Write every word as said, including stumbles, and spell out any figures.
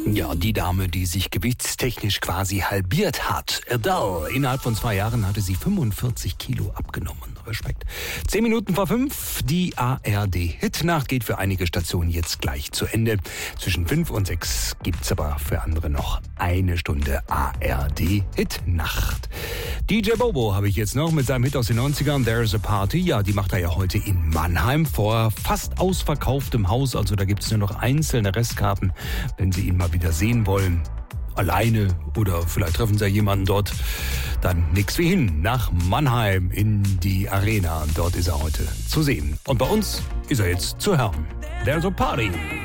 Ja, die Dame, die sich gewichtstechnisch quasi halbiert hat. Adele. Innerhalb von zwei Jahren hatte sie fünfundvierzig Kilo abgenommen. Respekt. Zehn Minuten vor fünf. Die A R D-Hitnacht geht für einige Stationen jetzt gleich zu Ende. Zwischen fünf und sechs gibt's aber für andere noch eine Stunde A R D-Hitnacht. D J Bobo habe ich jetzt noch mit seinem Hit aus den neunzigern, There's a Party. Ja, die macht er ja heute in Mannheim vor fast ausverkauftem Haus. Also da gibt's nur noch einzelne Restkarten, wenn Sie ihn mal wieder sehen wollen. Alleine oder vielleicht treffen Sie ja jemanden dort. Dann nix wie hin nach Mannheim in die Arena. Dort ist er heute zu sehen. Und bei uns ist er jetzt zu hören. There's a Party.